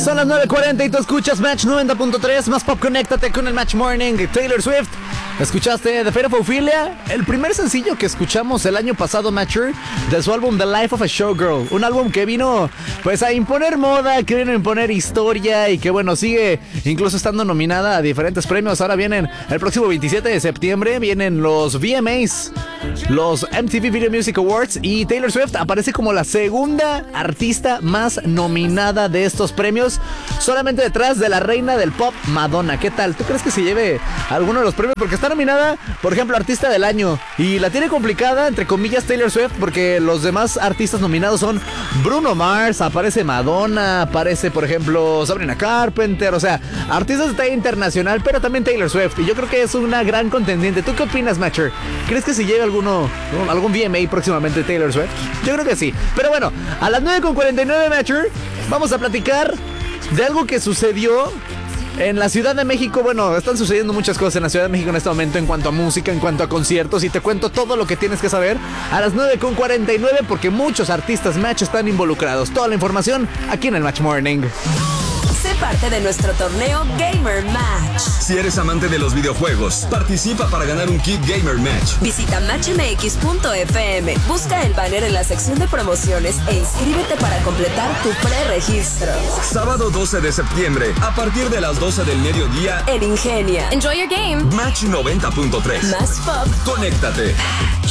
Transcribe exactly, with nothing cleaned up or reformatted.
son las nueve cuarenta y tú escuchas Match noventa punto tres. Más pop, conéctate con el Match Morning. Taylor Swift. ¿Escuchaste The Fate of Ophelia? El primer sencillo que escuchamos el año pasado, Matcher, de su álbum The Life of a Showgirl. Un álbum que vino pues a imponer moda, que vino a imponer historia y que bueno, sigue incluso estando nominada a diferentes premios. Ahora vienen el próximo veintisiete de septiembre, vienen los V M As, los M T V Video Music Awards, y Taylor Swift aparece como la segunda artista más nominada de estos premios, solamente detrás de la reina del pop, Madonna. ¿Qué tal? ¿Tú crees que se lleve alguno de los premios? Porque está nominada, por ejemplo, Artista del Año, y la tiene complicada, entre comillas, Taylor Swift, porque los demás artistas nominados son Bruno Mars, aparece Madonna, aparece, por ejemplo, Sabrina Carpenter, o sea, artistas de talla internacional, pero también Taylor Swift, y yo creo que es una gran contendiente. ¿Tú qué opinas, Matcher? ¿Crees que se lleve alguno, algún V M A próximamente Taylor Swift? Yo creo que sí, pero bueno, a las nueve con cuarenta y nueve, Matcher, vamos a platicar de algo que sucedió en la Ciudad de México. Bueno, están sucediendo muchas cosas en la Ciudad de México en este momento en cuanto a música, en cuanto a conciertos, y te cuento todo lo que tienes que saber a las nueve con cuarenta y nueve, porque muchos artistas Match están involucrados. Toda la información aquí en el Match Morning. Sé parte de nuestro torneo Gamer Match. Si eres amante de los videojuegos, participa para ganar un kit Gamer Match. Visita match m x punto f m, busca el banner en la sección de promociones e inscríbete para completar tu preregistro. Sábado doce de septiembre, a partir de las doce del mediodía, en Ingenia. Enjoy your game. Match noventa punto tres. Más pop. Conéctate.